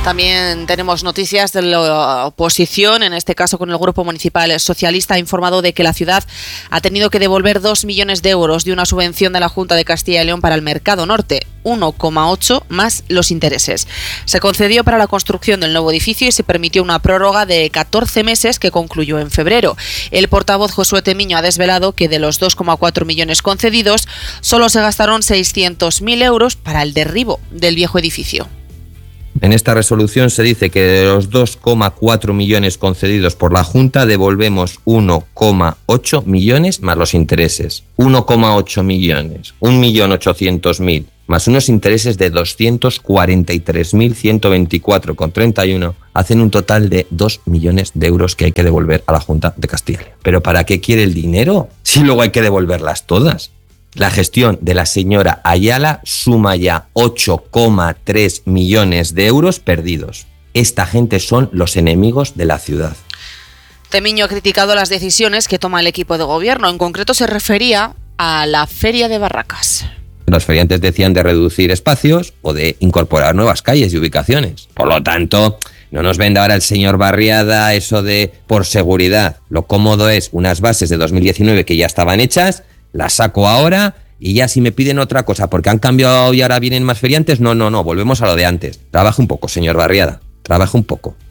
También tenemos noticias de la oposición, en este caso con el Grupo Municipal Socialista, ha informado de que la ciudad ha tenido que devolver 2 millones de euros de una subvención de la Junta de Castilla y León para el Mercado Norte, 1,8 más los intereses. Se concedió para la construcción del nuevo edificio y se permitió una prórroga de 14 meses que concluyó en febrero. El portavoz Josué Temiño ha desvelado que de los 2,4 millones concedidos, solo se gastaron 600.000 euros para el derribo del viejo edificio. En esta resolución se dice que de los 2,4 millones concedidos por la Junta devolvemos 1,8 millones más los intereses. 1,8 millones, 1.800.000 más unos intereses de 243.124,31 hacen un total de 2 millones de euros que hay que devolver a la Junta de Castilla y León. ¿Pero para qué quiere el dinero si luego hay que devolverlas todas? La gestión de la señora Ayala suma ya 8,3 millones de euros perdidos. Esta gente son los enemigos de la ciudad. Temiño ha criticado las decisiones que toma el equipo de gobierno. En concreto se refería a la Feria de Barracas. Los feriantes decían de reducir espacios o de incorporar nuevas calles y ubicaciones. Por lo tanto, no nos venda ahora el señor Barriada eso de por seguridad. Lo cómodo es unas bases de 2019 que ya estaban hechas, las saco ahora y ya si me piden otra cosa porque han cambiado y ahora vienen más feriantes, no, volvemos a lo de antes. Trabaje un poco, señor Barriada, trabaje un poco.